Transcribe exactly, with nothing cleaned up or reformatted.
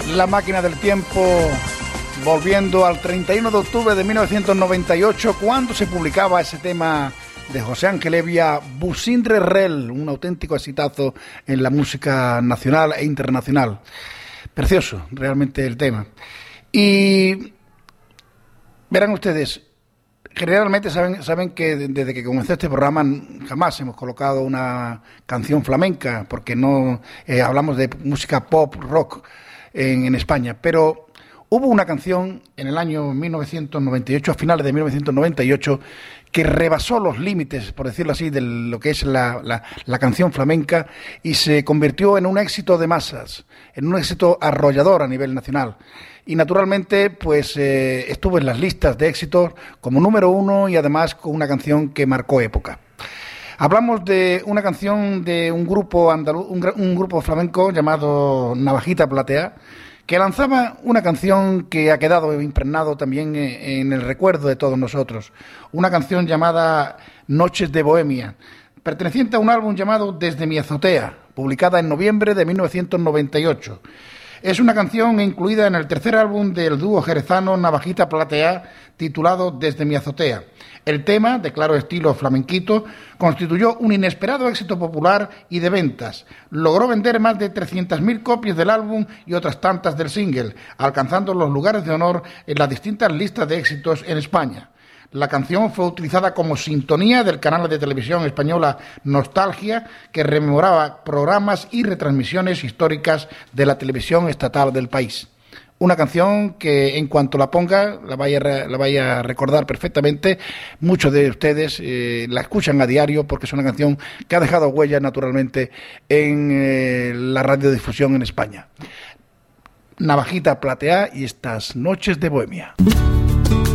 la máquina del tiempo, volviendo al treinta y uno de octubre de mil novecientos noventa y ocho, cuando se publicaba ese tema de José Ángel Evia, Busindre Rel, un auténtico exitazo en la música nacional e internacional. Precioso, realmente, el tema. Y verán ustedes, generalmente saben, saben que desde que comenzó este programa jamás hemos colocado una canción flamenca, porque no eh, hablamos de música pop, rock en, en España, pero hubo una canción en el año mil novecientos noventa y ocho, a finales de mil novecientos noventa y ocho, que rebasó los límites, por decirlo así, de lo que es la, la, la canción flamenca y se convirtió en un éxito de masas, en un éxito arrollador a nivel nacional. Y naturalmente, pues eh, estuvo en las listas de éxitos como número uno y además con una canción que marcó época. Hablamos de una canción de un grupo andaluz, un, un grupo flamenco llamado Navajita Platea, que lanzaba una canción que ha quedado impregnado también en el recuerdo de todos nosotros. Una canción llamada Noches de Bohemia, perteneciente a un álbum llamado Desde mi azotea, publicada en noviembre de mil novecientos noventa y ocho. Es una canción incluida en el tercer álbum del dúo jerezano Navajita Platea, titulado Desde mi azotea. El tema, de claro estilo flamenquito, constituyó un inesperado éxito popular y de ventas. Logró vender más de trescientas mil copias del álbum y otras tantas del single, alcanzando los lugares de honor en las distintas listas de éxitos en España. La canción fue utilizada como sintonía del canal de televisión española Nostalgia, que rememoraba programas y retransmisiones históricas de la televisión estatal del país. Una canción que, en cuanto la ponga, la vaya, la vaya a recordar perfectamente. Muchos de ustedes eh, la escuchan a diario porque es una canción que ha dejado huella, naturalmente, en eh, la radiodifusión en España. Navajita Platea y estas Noches de Bohemia.